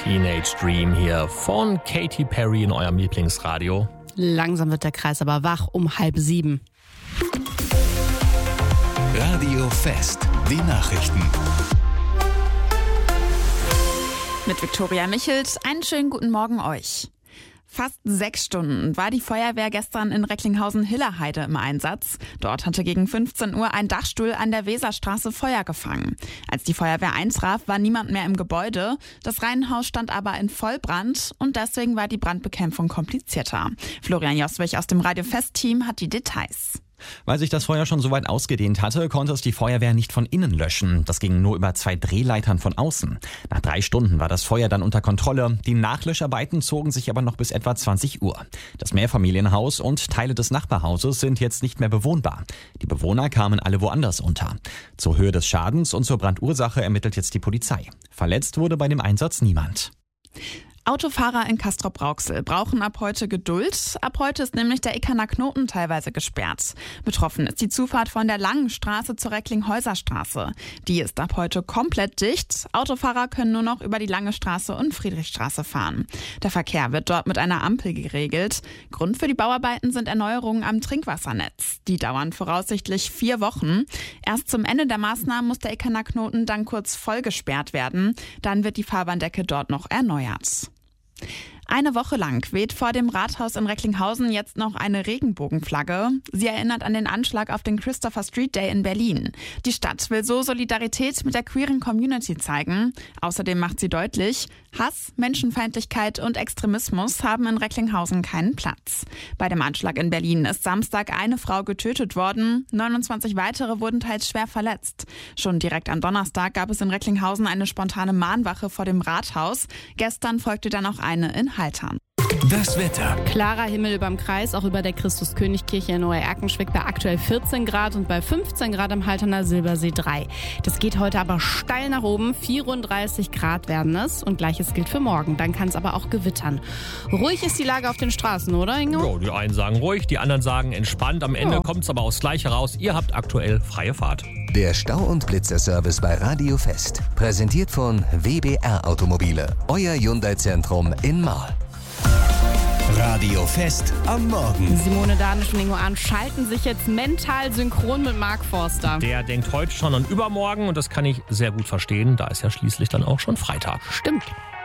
Teenage Dream hier von Katy Perry in eurem Lieblingsradio. Langsam wird der Kreis aber wach um 6:30. Radio Fest, die Nachrichten. Mit Viktoria Michelt, einen schönen guten Morgen euch. Fast 6 Stunden war die Feuerwehr gestern in Recklinghausen-Hillerheide im Einsatz. Dort hatte gegen 15 Uhr ein Dachstuhl an der Weserstraße Feuer gefangen. Als die Feuerwehr eintraf, war niemand mehr im Gebäude. Das Reihenhaus stand aber in Vollbrand und deswegen war die Brandbekämpfung komplizierter. Florian Joswig aus dem Radio Fest-Team hat die Details. Weil sich das Feuer schon so weit ausgedehnt hatte, konnte es die Feuerwehr nicht von innen löschen. Das ging nur über 2 Drehleitern von außen. Nach 3 Stunden war das Feuer dann unter Kontrolle. Die Nachlöscharbeiten zogen sich aber noch bis etwa 20 Uhr. Das Mehrfamilienhaus und Teile des Nachbarhauses sind jetzt nicht mehr bewohnbar. Die Bewohner kamen alle woanders unter. Zur Höhe des Schadens und zur Brandursache ermittelt jetzt die Polizei. Verletzt wurde bei dem Einsatz niemand. Autofahrer in Castrop-Rauxel brauchen ab heute Geduld. Ab heute ist nämlich der Ickerner Knoten teilweise gesperrt. Betroffen ist die Zufahrt von der Langen Straße zur Recklinghäuser Straße. Die ist ab heute komplett dicht. Autofahrer können nur noch über die Lange Straße und Friedrichstraße fahren. Der Verkehr wird dort mit einer Ampel geregelt. Grund für die Bauarbeiten sind Erneuerungen am Trinkwassernetz. Die dauern voraussichtlich 4 Wochen. Erst zum Ende der Maßnahmen muss der Ickerner Knoten dann kurz voll gesperrt werden. Dann wird die Fahrbahndecke dort noch erneuert. Eine Woche lang weht vor dem Rathaus in Recklinghausen jetzt noch eine Regenbogenflagge. Sie erinnert an den Anschlag auf den Christopher Street Day in Berlin. Die Stadt will so Solidarität mit der queeren Community zeigen. Außerdem macht sie deutlich, Hass, Menschenfeindlichkeit und Extremismus haben in Recklinghausen keinen Platz. Bei dem Anschlag in Berlin ist Samstag eine Frau getötet worden. 29 weitere wurden teils schwer verletzt. Schon direkt am Donnerstag gab es in Recklinghausen eine spontane Mahnwache vor dem Rathaus. Gestern folgte dann auch eine in Haltern. Das Wetter. Klarer Himmel überm Kreis, auch über der Christuskönigkirche in Oer-Erkenschwick bei aktuell 14 Grad und bei 15 Grad am Halterner Silbersee 3. Das geht heute aber steil nach oben, 34 Grad werden es und gleiches gilt für morgen. Dann kann es aber auch gewittern. Ruhig ist die Lage auf den Straßen, oder Ingo? Ja, die einen sagen ruhig, die anderen sagen entspannt. Am Ende kommt es aber aufs Gleiche raus. Ihr habt aktuell freie Fahrt. Der Stau- und Blitzer-Service bei Radio Fest. Präsentiert von WBR Automobile. Euer Hyundai-Zentrum in Marl. Radio Fest am Morgen. Simone Danisch und Ingo Arndt schalten sich jetzt mental synchron mit Mark Forster. Der denkt heute schon an übermorgen und das kann ich sehr gut verstehen. Da ist ja schließlich dann auch schon Freitag. Stimmt.